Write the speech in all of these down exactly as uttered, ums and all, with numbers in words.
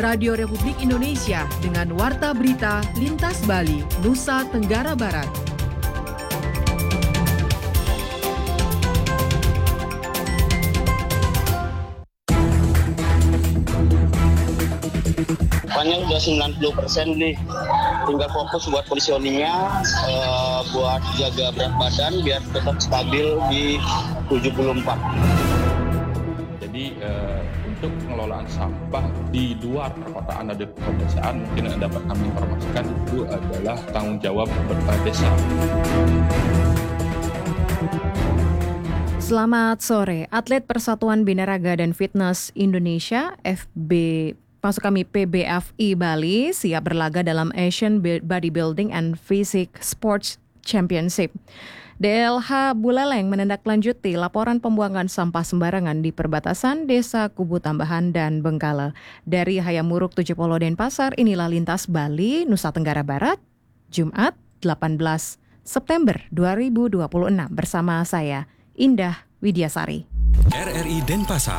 Radio Republik Indonesia dengan Warta Berita Lintas Bali, Nusa Tenggara Barat. Banyak udah sembilan puluh persen nih, tinggal fokus buat conditioningnya, uh, buat jaga berat badan biar tetap stabil di tujuh puluh empat. Jadi uh, untuk pengelolaan sampah di luar perkotaan dan pedesaan mungkin yang dapat kami informasikan itu adalah tanggung jawab kepala desa. Selamat sore, atlet Persatuan Binaraga dan Fitness Indonesia F B Maksud kami P B F I Bali siap berlaga dalam Asian Bodybuilding and Physique Sports Championship. D L H Buleleng menindaklanjuti laporan pembuangan sampah sembarangan di perbatasan Desa Kubu Tambahan dan Bengkala. Dari Hayamuruk Tujuh Polo Denpasar, inilah Lintas Bali, Nusa Tenggara Barat, Jumat delapan belas September dua ribu dua puluh enam bersama saya, Indah Widiasari. R R I Denpasar.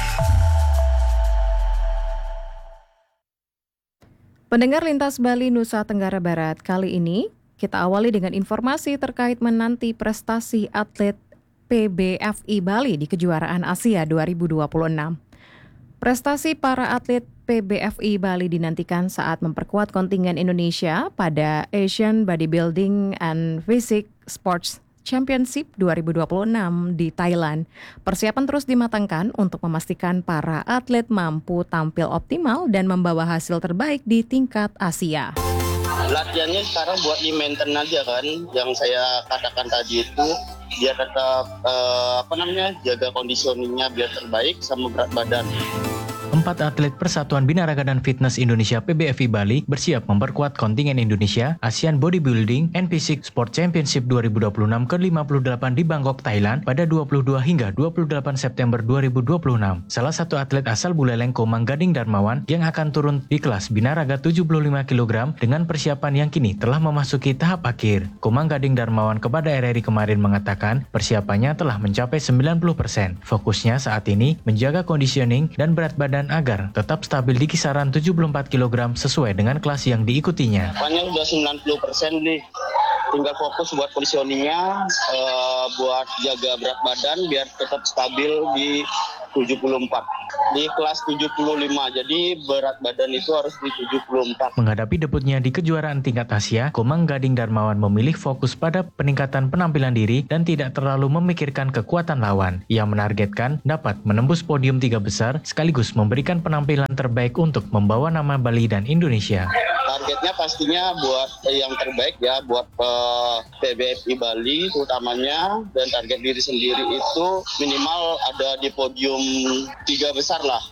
Pendengar Lintas Bali Nusa Tenggara Barat, kali ini kita awali dengan informasi terkait menanti prestasi atlet P B F I Bali di Kejuaraan Asia dua ribu dua puluh enam. Prestasi para atlet P B F I Bali dinantikan saat memperkuat kontingen Indonesia pada Asian Bodybuilding and Physique Sports Championship dua ribu dua puluh enam di Thailand. Persiapan terus dimatangkan untuk memastikan para atlet mampu tampil optimal dan membawa hasil terbaik di tingkat Asia. Latihannya sekarang buat di maintain aja kan, yang saya katakan tadi itu biar tetap uh, apa namanya jaga conditioningnya biar terbaik sama berat badan. Empat atlet Persatuan Binaraga dan Fitness Indonesia P B F I Bali bersiap memperkuat kontingen Indonesia ASEAN Bodybuilding and Physique Sport Championship dua ribu dua puluh enam ke lima puluh delapan di Bangkok, Thailand pada dua puluh dua hingga dua puluh delapan September dua ribu dua puluh enam. Salah satu atlet asal Buleleng, Komang Gading Darmawan, yang akan turun di kelas Binaraga tujuh puluh lima kilogram dengan persiapan yang kini telah memasuki tahap akhir. Komang Gading Darmawan kepada R R I kemarin mengatakan persiapannya telah mencapai sembilan puluh persen. Fokusnya saat ini menjaga conditioning dan berat badan agar tetap stabil di kisaran tujuh puluh empat kilogram sesuai dengan kelas yang diikutinya. Banyak udah sembilan puluh persen nih, tinggal fokus buat conditioningnya, uh, buat jaga berat badan biar tetap stabil di tujuh puluh empat. Di kelas tujuh puluh lima, jadi berat badan itu harus di tujuh puluh empat. Menghadapi debutnya di kejuaraan tingkat Asia, Komang Gading Darmawan memilih fokus pada peningkatan penampilan diri dan tidak terlalu memikirkan kekuatan lawan. Ia menargetkan dapat menembus podium tiga besar sekaligus memberikan penampilan terbaik untuk membawa nama Bali dan Indonesia. Targetnya pastinya buat yang terbaik ya, buat uh, P B F I Bali utamanya, dan target diri sendiri itu minimal ada di podium tiga besar lah.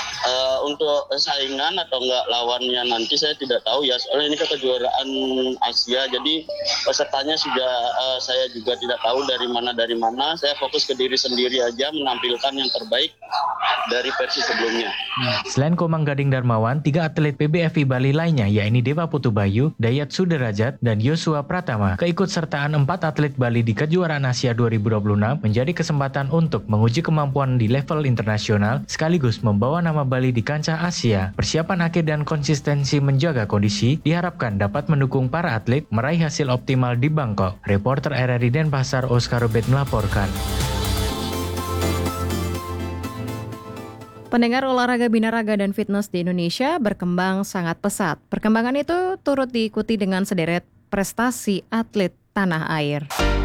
Uh, untuk saingan atau enggak lawannya nanti saya tidak tahu ya, soalnya ini kan kejuaraan Asia, jadi pesertanya sudah uh, saya juga tidak tahu dari mana dari mana. Saya fokus ke diri sendiri aja, menampilkan yang terbaik dari versi sebelumnya. Selain Komang Gading Darmawan, tiga atlet P B F I Bali lainnya yakni Dewa Putu Bayu, Dayat Suderajat, dan Yosua Pratama. Keikutsertaan empat atlet Bali di Kejuaraan Asia dua ribu dua puluh enam menjadi kesempatan untuk menguji kemampuan di level internasional sekaligus membawa nama Bali di kancah Asia. Persiapan akhir dan konsistensi menjaga kondisi diharapkan dapat mendukung para atlet meraih hasil optimal di Bangkok. Reporter R R I Denpasar Oscar Robert melaporkan. Pendengar, olahraga binaraga dan fitness di Indonesia berkembang sangat pesat. Perkembangan itu turut diikuti dengan sederet prestasi atlet tanah air.